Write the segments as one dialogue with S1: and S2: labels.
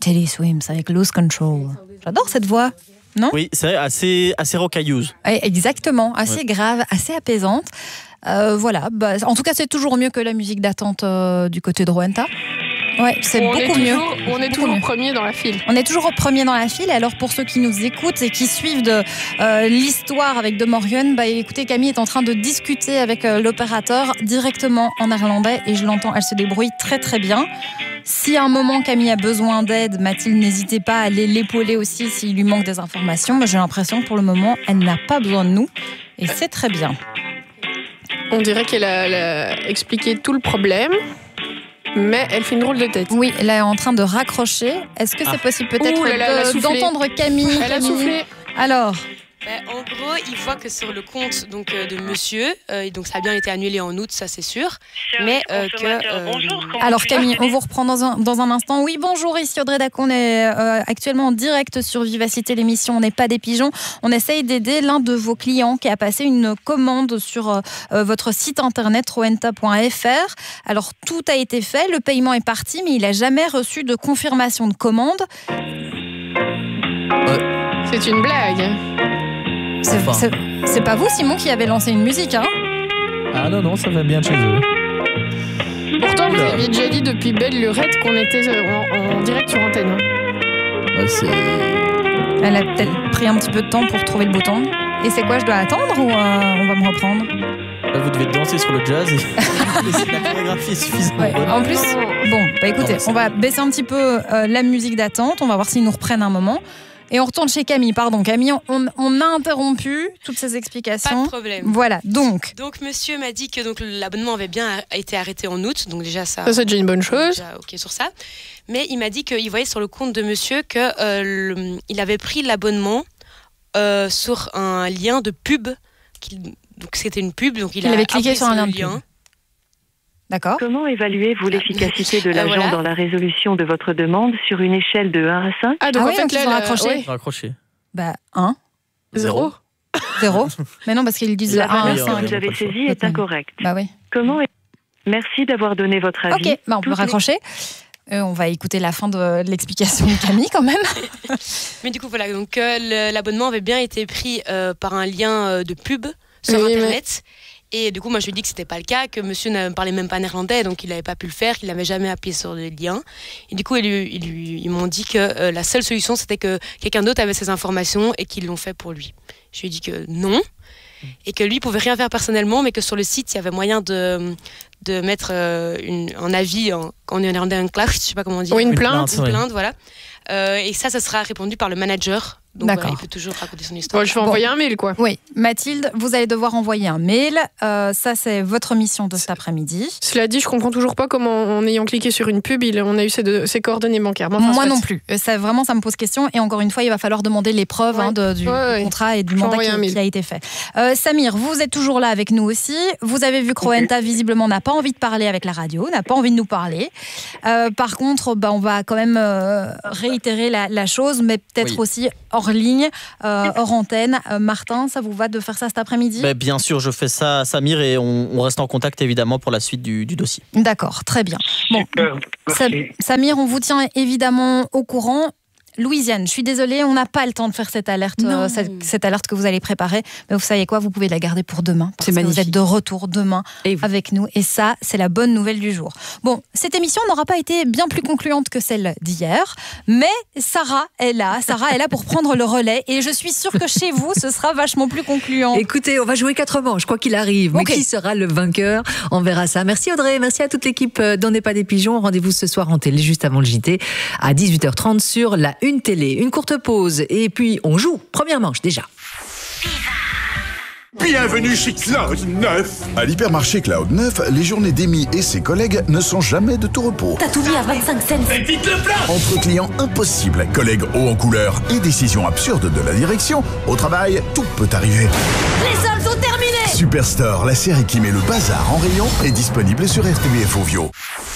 S1: Teddy Swims avec Lose Control. J'adore cette voix, non ?
S2: Oui, c'est assez rocailleuse.
S1: Exactement, assez grave, assez apaisante. Voilà, en tout cas, c'est toujours mieux que la musique d'attente du côté de Rowenta. Ouais, c'est beaucoup mieux.
S3: On est toujours premier dans la file.
S1: On est toujours au premier dans la file. Et alors, pour ceux qui nous écoutent et qui suivent l'histoire avec De Morgan, écoutez, Camille est en train de discuter avec l'opérateur directement en néerlandais et je l'entends, elle se débrouille très très bien. Si à un moment Camille a besoin d'aide, Mathilde, n'hésitez pas à aller l'épauler aussi s'il lui manque des informations. Mais j'ai l'impression que pour le moment, elle n'a pas besoin de nous et c'est très bien.
S3: On dirait qu'elle a expliqué tout le problème. Mais elle fait une drôle de tête.
S1: Oui, elle est en train de raccrocher. Est-ce que c'est possible peut-être d'entendre Camille ?
S3: Elle a soufflé.
S1: Alors
S4: en gros, il voit que sur le compte de monsieur, donc ça a bien été annulé en août, ça c'est sûr. Mais
S1: alors Camille, on vous reprend dans un instant. Oui, bonjour, ici Audrey Dac. On est actuellement en direct sur Vivacité, l'émission On n'est pas des pigeons. On essaye d'aider l'un de vos clients qui a passé une commande sur votre site internet rowenta.fr. Alors tout a été fait, le paiement est parti, mais il n'a jamais reçu de confirmation de commande.
S3: C'est une blague.
S1: C'est pas vous, Simon, qui avez lancé une musique, hein ?
S5: Ah non, ça va bien de chez eux.
S3: Pourtant, vous aviez déjà dit depuis belle lurette qu'on était en direct sur antenne.
S1: Elle a peut-être pris un petit peu de temps pour trouver le bouton. Et c'est quoi, je dois attendre ou on va me reprendre ?
S2: Là, vous devez danser sur le jazz. La chorégraphie est suffisante.
S1: Ouais. En plus, écoutez, on va baisser un petit peu la musique d'attente. On va voir s'ils nous reprennent un moment. Et on retourne chez Camille. Pardon, Camille, on a interrompu toutes ces explications.
S4: Pas de problème.
S1: Voilà, donc
S4: monsieur m'a dit que l'abonnement avait bien été arrêté en août, donc déjà ça
S3: c'est déjà une bonne chose.
S4: Déjà, ok sur ça. Mais il m'a dit qu'il voyait sur le compte de monsieur qu'il avait pris l'abonnement sur un lien de pub. Donc c'était une pub, donc il
S1: avait cliqué sur un lien. D'accord.
S6: Comment évaluez-vous l'efficacité de l'agent dans la résolution de votre demande sur une échelle de 1 à 5 ?
S3: Ah, donc en fait,
S1: là, ils ont
S2: raccroché.
S1: 1.
S3: 0.
S1: Mais non, parce qu'ils disent
S6: la
S1: 1 à
S6: valeur
S1: 5.
S6: que vous avez saisie est incorrecte.
S1: Oui.
S6: Merci d'avoir donné votre avis.
S1: Ok, on peut raccrocher. On va écouter la fin de l'explication de Camille quand même.
S4: Mais du coup, voilà, donc l'abonnement avait bien été pris par un lien de pub sur Internet. Et du coup, moi, je lui ai dit que c'était pas le cas, que monsieur ne parlait même pas néerlandais, donc il n'avait pas pu le faire, qu'il n'avait jamais appuyé sur le lien. Et du coup, ils m'ont dit que la seule solution, c'était que quelqu'un d'autre avait ces informations et qu'ils l'ont fait pour lui. Je lui ai dit que non, et que lui, il pouvait rien faire personnellement, mais que sur le site, il y avait moyen de mettre un avis, quand on est en néerlandais, un klacht, je sais pas comment on dit.
S3: Oui, une plainte,
S4: voilà. Et ça sera répondu par le manager. Donc voilà, il peut toujours raconter son histoire.
S3: Je vais envoyer un mail, quoi.
S1: Oui, Mathilde, vous allez devoir envoyer un mail. Ça, c'est votre mission de cet après-midi.
S3: Cela dit, je comprends toujours pas comment, en ayant cliqué sur une pub, on a eu ses coordonnées bancaires.
S1: Moi non plus. Ça me pose question. Et encore une fois, il va falloir demander les preuves du contrat et du mandat qui a été fait. Samir, vous êtes toujours là avec nous aussi. Vous avez vu que Rowenta, visiblement, n'a pas envie de parler avec la radio, n'a pas envie de nous parler. Par contre, on va quand même réitérer la chose, mais peut-être aussi hors ligne, hors antenne. Martin, ça vous va de faire ça cet après-midi ?
S2: Bien sûr, je fais ça, Samir, et on reste en contact évidemment pour la suite du dossier.
S1: D'accord, très bien. Bon, Samir, on vous tient évidemment au courant. Louisiane, je suis désolée, on n'a pas le temps de faire cette alerte que vous allez préparer. Mais vous savez quoi, vous pouvez la garder pour demain. Parce que vous êtes de retour demain avec nous. Et ça, c'est la bonne nouvelle du jour. Bon, cette émission n'aura pas été bien plus concluante que celle d'hier. Mais Sarah est là pour prendre le relais. Et je suis sûre que chez vous, ce sera vachement plus concluant.
S7: Écoutez, on va jouer 4 manches, quoi qu'il arrive. Mais qui sera le vainqueur ? On verra ça. Merci Audrey, merci à toute l'équipe d'On n'est pas des pigeons. Rendez-vous ce soir en télé, juste avant le JT, à 18h30 sur la Une Télé. Une courte pause et puis on joue. Première manche déjà.
S8: Bienvenue chez Cloud 9.
S9: À l'hypermarché Cloud 9, les journées d'Amy et ses collègues ne sont jamais de tout repos.
S10: T'as tout mis à 25 cents.
S8: Mais dites le plan.
S9: Entre clients impossibles, collègues hauts en couleur et décisions absurdes de la direction, au travail, tout peut arriver.
S10: Les soldes sont terminés.
S9: Superstore, la série qui met le bazar en rayon, est disponible sur RTBF Ovio.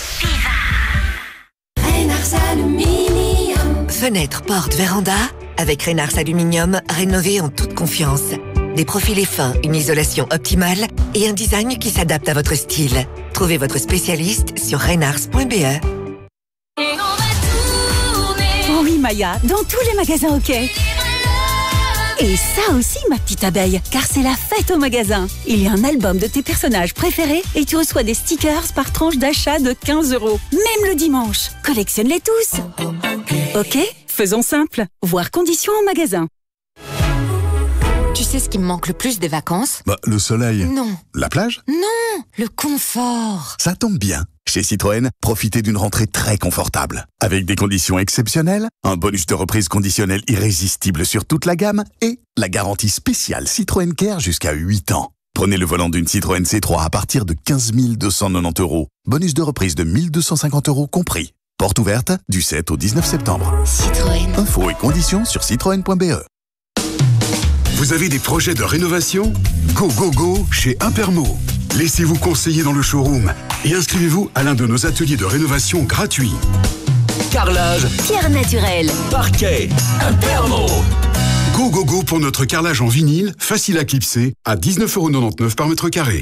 S11: Fenêtre, porte, véranda, avec Reynars Aluminium, rénové en toute confiance. Des profilés fins, une isolation optimale et un design qui s'adapte à votre style. Trouvez votre spécialiste sur reynars.be.
S12: Maya dans tous les magasins OK. Et ça aussi, ma petite abeille, car c'est la fête au magasin. Il y a un album de tes personnages préférés et tu reçois des stickers par tranche d'achat de 15 €. Même le dimanche. Collectionne-les tous. OK, faisons simple. Voir conditions en magasin.
S13: Tu sais ce qui me manque le plus des vacances?
S9: Le soleil.
S13: Non.
S9: La plage?
S13: Non, le confort.
S9: Ça tombe bien. Chez Citroën, profitez d'une rentrée très confortable. Avec des conditions exceptionnelles, un bonus de reprise conditionnel irrésistible sur toute la gamme et la garantie spéciale Citroën Care jusqu'à 8 ans. Prenez le volant d'une Citroën C3 à partir de 15 290 €. Bonus de reprise de 1 250 € compris. Porte ouverte du 7 au 19 septembre.
S13: Citroën.
S9: Infos et conditions sur citroën.be.
S8: Vous avez des projets de rénovation? Go, go, go chez Impermo. Laissez-vous conseiller dans le showroom et inscrivez-vous à l'un de nos ateliers de rénovation gratuits.
S14: Carrelage,
S10: Pierre naturelle,
S14: parquet, Impermo.
S8: Go, go, go pour notre carrelage en vinyle, facile à clipser, à 19,99 € par mètre carré.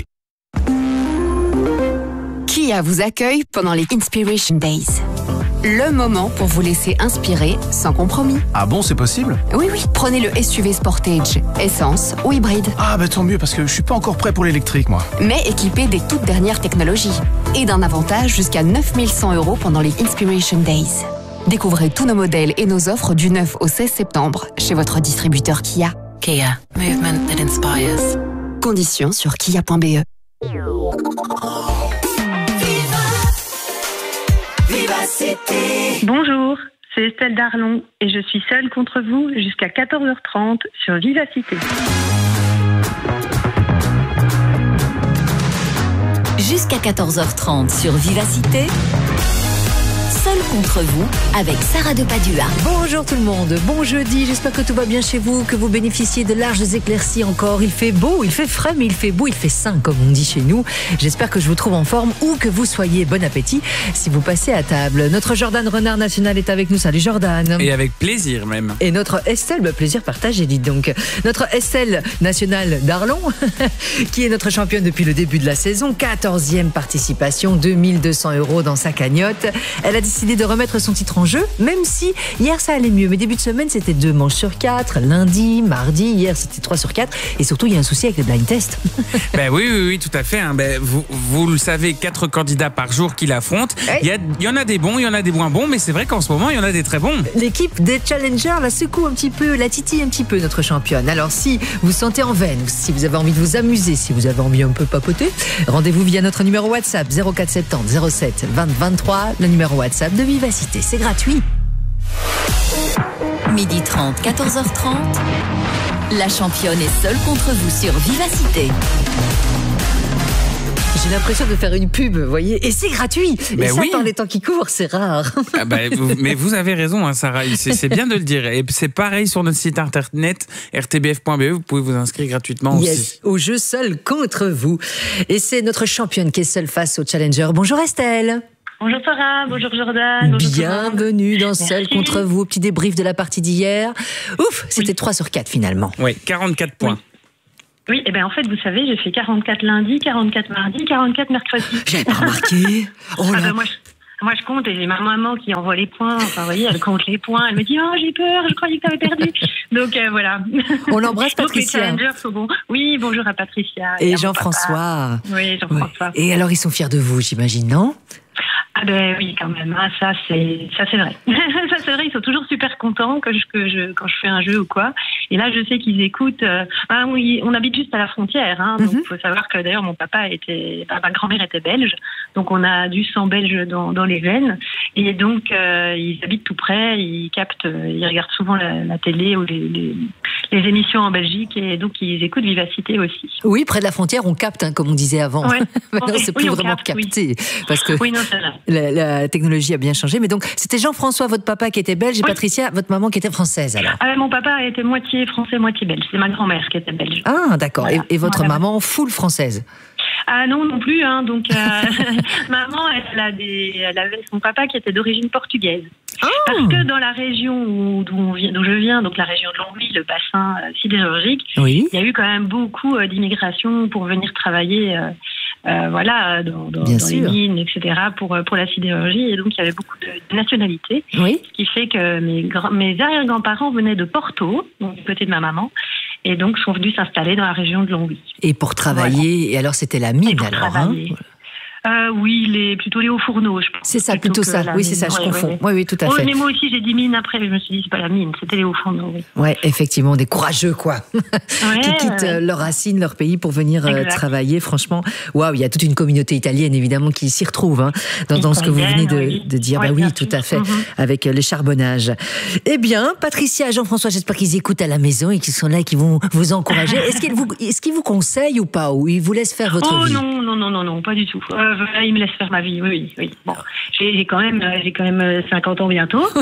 S15: Kia vous accueille pendant les Inspiration Days. Le moment pour vous laisser inspirer sans compromis.
S5: Ah bon, c'est possible?
S15: Oui, prenez le SUV Sportage, essence ou hybride.
S5: Ah tant mieux, parce que je suis pas encore prêt pour l'électrique, moi.
S15: Mais équipé des toutes dernières technologies. Et d'un avantage jusqu'à 9 100 € pendant les Inspiration Days. Découvrez tous nos modèles et nos offres du 9 au 16 septembre chez votre distributeur Kia.
S13: Kia, movement that inspires.
S15: Conditions sur kia.be.
S6: Bonjour, c'est Estelle Darlon et je suis seule contre vous jusqu'à 14h30 sur Vivacité.
S10: jusqu'à 14h30 sur Vivacité. Seul contre vous, avec Sarah de Padua.
S7: Bonjour tout le monde, bon jeudi, j'espère que tout va bien chez vous, que vous bénéficiez de larges éclaircies encore. Il fait beau, il fait frais, mais il fait beau, il fait sain comme on dit chez nous. J'espère que je vous trouve en forme, où que vous soyez. Bon appétit si vous passez à table. Notre Jordan Renard National est avec nous, salut Jordan.
S16: Et avec plaisir même.
S7: Et notre Estelle, plaisir partagé, dites donc. Notre Estelle Nationale d'Arlon, qui est notre championne depuis le début de la saison, 14e participation, 2200 € dans sa cagnotte. Elle a décidé de remettre son titre en jeu, même si hier ça allait mieux. Mais début de semaine, c'était 2 manches sur 4, lundi, mardi, hier c'était 3 sur 4. Et surtout, il y a un souci avec le blind test.
S16: Oui, tout à fait. Hein. Vous le savez, 4 candidats par jour qui l'affrontent. Il y en a des bons, il y en a des moins bons, mais c'est vrai qu'en ce moment, il y en a des très bons.
S7: L'équipe des challengers la secoue un petit peu, la titille un petit peu, notre championne. Alors si vous sentez en veine, si vous avez envie de vous amuser, si vous avez envie un peu papoter, rendez-vous via notre numéro WhatsApp 0470 07 20 23, le numéro WhatsApp de Vivacité, c'est gratuit.
S10: 12h30, 14h30, la championne est seule contre vous sur Vivacité.
S7: J'ai l'impression de faire une pub, vous voyez, et c'est gratuit. Et ça,
S16: oui.
S7: dans les temps qui courent, c'est rare.
S16: Mais vous avez raison, hein, Sarah, c'est bien de le dire. Et c'est pareil sur notre site internet rtbf.be, vous pouvez vous inscrire gratuitement aussi.
S7: Au jeu seul contre vous. Et c'est notre championne qui est seule face au challenger. Bonjour Estelle.
S6: Bonjour Sarah, bonjour Jordan. Bonjour
S7: bienvenue dans Seul contre vous. Petit débrief de la partie d'hier. Ouf, c'était 3 sur 4 finalement.
S16: Oui, 44 points.
S6: Oui, et bien en fait, vous savez, j'ai fait 44 lundi, 44 mardi, 44 mercredi.
S7: J'avais pas remarqué. Oh là.
S6: Moi, je compte et j'ai ma maman qui envoie les points. Enfin, vous voyez, elle compte les points. Elle me dit, oh, j'ai peur, je croyais que tu avais perdu. Donc, voilà.
S7: On embrasse Patricia.
S6: Donc, les challengers sont bons. Oui, bonjour à Patricia.
S7: Et Jean-François.
S6: Oui, Jean-François.
S7: Et alors, ils sont fiers de vous, j'imagine, non ?
S6: Ah ben oui, quand même. Ah, ça c'est vrai. Ça c'est vrai. Ils sont toujours super contents quand je fais un jeu ou quoi. Et là, je sais qu'ils écoutent. Oui, on habite juste à la frontière. Hein, donc il faut savoir que d'ailleurs mon ma grand-mère était belge, donc on a du sang belge dans les veines. Et donc ils habitent tout près. Ils captent. Ils regardent souvent la télé ou les émissions en Belgique et donc ils écoutent Vivacité aussi.
S7: Oui, près de la frontière, on capte, hein, comme on disait avant.
S6: Ouais.
S7: Maintenant, c'est plus vraiment capté, parce que la technologie a bien changé. Mais donc, c'était Jean-François, votre papa, qui était belge, et Patricia, votre maman, qui était française, alors.
S6: Mon papa était moitié français, moitié belge. C'est ma grand-mère qui était belge.
S7: Ah, d'accord. Voilà. Et votre maman, full française?
S6: Ah non plus. Hein. Donc, maman, elle avait son papa qui était d'origine portugaise. Oh. Parce que dans la région d'où je viens, donc la région de Longwy, le bassin sidérurgique, il y a eu quand même beaucoup d'immigration pour venir travailler voilà, dans les mines, etc., pour la sidérurgie. Et donc, il y avait beaucoup de nationalités.
S7: Oui.
S6: Ce qui fait que mes arrière-grands-parents venaient de Porto, donc du côté de ma maman, et donc sont venus s'installer dans la région de Longwy.
S7: Et pour travailler, voilà. Et alors c'était la mine alors, hein?
S6: Oui, plutôt les hauts fourneaux, je pense.
S7: C'est ça, plutôt ça. Oui, c'est ça, je confonds. Oui, tout à fait.
S6: Mais moi aussi, j'ai dit mine après, je me suis dit, c'est pas la mine, c'était les hauts fourneaux.
S7: Oui, effectivement, des courageux, quoi. Qui quittent leurs racines, leur pays pour venir travailler. Franchement, waouh, il y a toute une communauté italienne, évidemment, qui s'y retrouve, hein, dans ce que vous venez de dire. Bah oui, tout à fait, avec le charbonnage. Eh bien, Patricia, Jean-François, j'espère qu'ils écoutent à la maison et qu'ils sont là et qu'ils vont vous encourager. Est-ce qu'ils vous conseillent ou pas? Ou ils vous laissent faire votre vie?
S6: Non, pas du tout. Il me laisse faire ma vie, oui. Bon, j'ai quand même 50 ans bientôt. On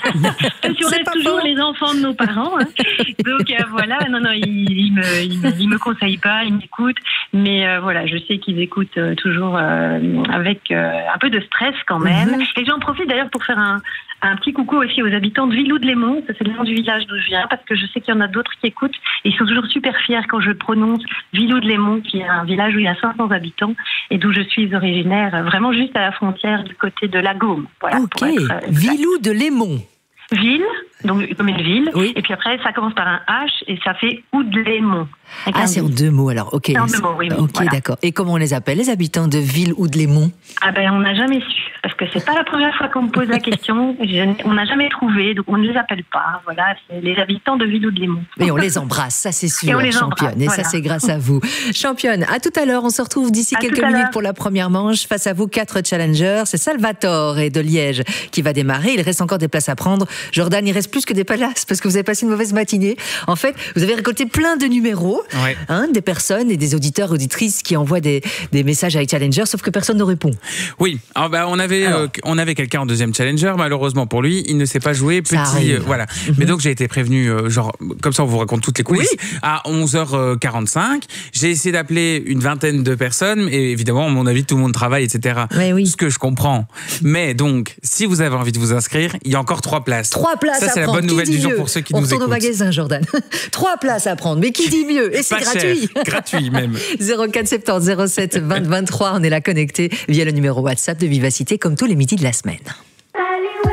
S6: reste toujours les enfants de nos parents. Hein. Donc voilà, il me conseille pas, il m'écoute, mais voilà, je sais qu'ils écoutent toujours avec un peu de stress quand même. Et j'en profite d'ailleurs pour faire un petit coucou aussi aux habitants de Villou-de-Lémont, ça c'est le nom du village d'où je viens, parce que je sais qu'il y en a d'autres qui écoutent, et ils sont toujours super fiers quand je prononce Villou-de-Lémont, qui est un village où il y a 500 habitants, et d'où je suis originaire, vraiment juste à la frontière du côté de la Gaume. Voilà,
S7: ok, Villou-de-Lémont.
S6: Ville, donc comme une ville, et puis après ça commence par un H et ça fait Oudlémont.
S7: Ah, c'est en deux mots alors, ok.
S6: En deux mots, oui.
S7: Ok, voilà. D'accord. Et comment on les appelle, les habitants de Ville-Oudlémont?
S6: Ah ben, on n'a jamais su, parce que c'est pas la première fois qu'on me pose la question. On n'a jamais trouvé, donc on ne les appelle pas. Voilà, c'est les habitants de Ville-Oudlémont.
S7: Et on les embrasse, ça c'est sûr, championne. Et ça c'est grâce à vous. Championne, à tout à l'heure. On se retrouve d'ici quelques minutes pour la première manche. Face à vous, 4 challengers. C'est Salvatore et de Liège qui va démarrer. Il reste encore des places à prendre. Jordan, il reste plus que des places parce que vous avez passé une mauvaise matinée. En fait, vous avez récolté plein de numéros, des personnes et des auditeurs, auditrices qui envoient des messages à les challengers, sauf que personne ne répond.
S16: Oui, alors, on avait quelqu'un en deuxième challenger, malheureusement pour lui, il ne s'est pas joué. Voilà. Mais donc j'ai été prévenu, comme ça on vous raconte toutes les coulisses, à 11h45. J'ai essayé d'appeler une vingtaine de personnes, et évidemment, à mon avis, tout le monde travaille, etc. Ce que je comprends. Mais donc, si vous avez envie de vous inscrire, il y a encore 3 places.
S7: 3 places
S16: ça, c'est la bonne nouvelle du jour pour ceux qui nous écoutent.
S7: On retourne au magasin, Jordan. 3 places à prendre, mais qui dit mieux? Et c'est gratuit.
S16: Gratuit même.
S7: 04 70 07 20 23, on est là connecté via le numéro WhatsApp de Vivacité, comme tous les midis de la semaine.